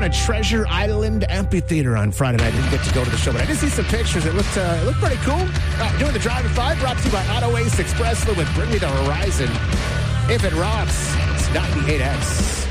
at Treasure Island Amphitheater on Friday night. I didn't get to go to the show, but I did see some pictures. It looked pretty cool. Doing the Drive at 5, brought to you by Auto Ace Express with Bring Me the Horizon. If it rocks, it's 98X.